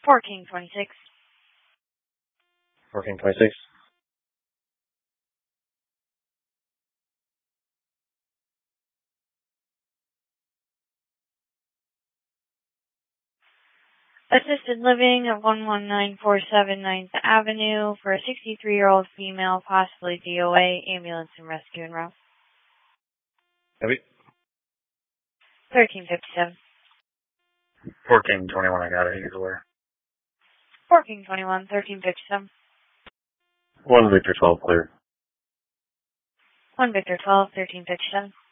4 King 26. 4 King 26. Assisted living of 11947 9th Avenue for a 63-year-old female, possibly DOA, ambulance and rescue en route. Copy. 1357. 4 King 21, I got it. He's aware. 4 King 21, 1357. 1 Victor 12, clear. 1 Victor 12, 1357.